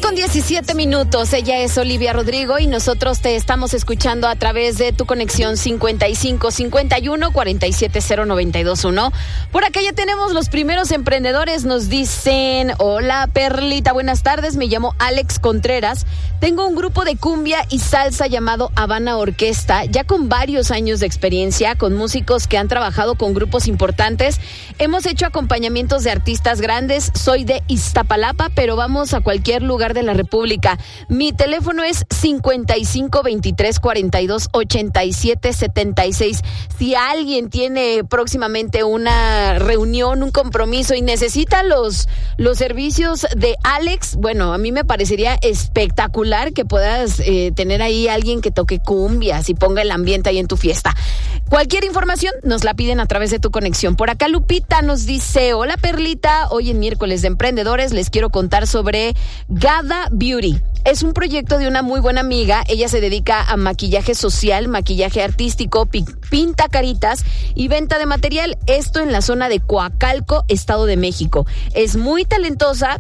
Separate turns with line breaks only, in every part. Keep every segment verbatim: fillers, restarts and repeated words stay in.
con diecisiete minutos, ella es Olivia Rodrigo y nosotros te estamos escuchando a través de tu conexión cincuenta y cinco cincuenta y uno cuarenta y siete cero noventa y dos uno. Por acá ya tenemos los primeros emprendedores, nos dicen: hola Perlita, buenas tardes, me llamo Alex Contreras, tengo un grupo de cumbia y salsa llamado Habana Orquesta, ya con varios años de experiencia, con músicos que han trabajado con grupos importantes, hemos hecho acompañamientos de artistas grandes, soy de Iztapalapa, pero vamos a cualquier lugar de la República. Mi teléfono es cincuenta y cinco veintitrés cuarenta y dos ochenta y siete setenta y seis. Si alguien tiene próximamente una reunión, un compromiso y necesita los, los servicios de Alex, bueno, a mí me parecería espectacular que puedas eh, tener ahí alguien que toque cumbias y ponga el ambiente ahí en tu fiesta. Cualquier información nos la piden a través de tu conexión. Por acá Lupita nos dice: hola Perlita, hoy en miércoles de emprendedores les quiero contar sobre Gada Beauty. Es un proyecto de una muy buena amiga, ella se dedica a maquillaje social, maquillaje artístico, pi- pinta caritas y venta de material, esto en la zona de Coacalco, Estado de México. Es muy talentosa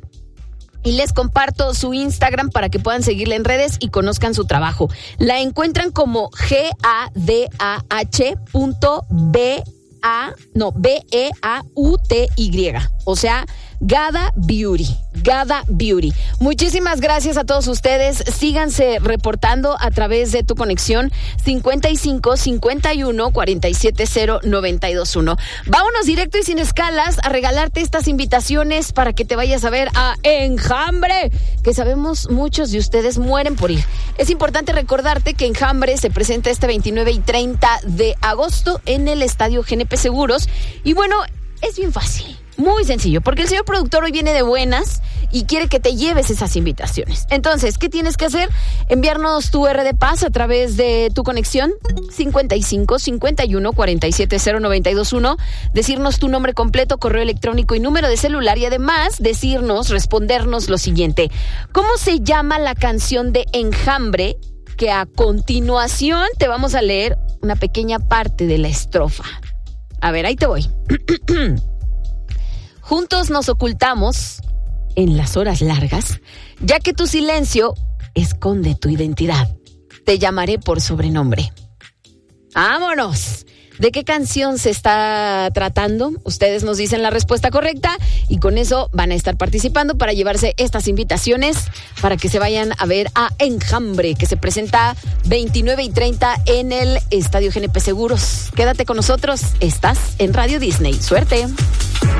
y les comparto su Instagram para que puedan seguirla en redes y conozcan su trabajo. La encuentran como G A D A H punto B A, no, B E A U T Y, o sea, Gada Beauty, Gada Beauty. Muchísimas gracias a todos ustedes, síganse reportando a través de tu conexión cincuenta y cinco cincuenta y uno cuarenta y siete cero noventa y dos uno. Vámonos directo y sin escalas a regalarte estas invitaciones para que te vayas a ver a Enjambre, que sabemos muchos de ustedes mueren por ir. Es importante recordarte que Enjambre se presenta este veintinueve y treinta de agosto en el Estadio G N P Seguros y bueno, es bien fácil. Muy sencillo, porque el señor productor hoy viene de buenas y quiere que te lleves esas invitaciones. Entonces, ¿qué tienes que hacer? Enviarnos tu R de Paz a través de tu conexión cincuenta y cinco cincuenta y uno cuarenta y siete cero noventa y dos uno, decirnos tu nombre completo, correo electrónico y número de celular y además decirnos, respondernos lo siguiente: ¿cómo se llama la canción de Enjambre? Que a continuación te vamos a leer una pequeña parte de la estrofa. A ver, ahí te voy. Juntos nos ocultamos en las horas largas, ya que tu silencio esconde tu identidad. Te llamaré por sobrenombre. ¡Vámonos! ¿De qué canción se está tratando? Ustedes nos dicen la respuesta correcta y con eso van a estar participando para llevarse estas invitaciones para que se vayan a ver a Enjambre, que se presenta veintinueve y treinta en el Estadio G N P Seguros. Quédate con nosotros, estás en Radio Disney. ¡Suerte!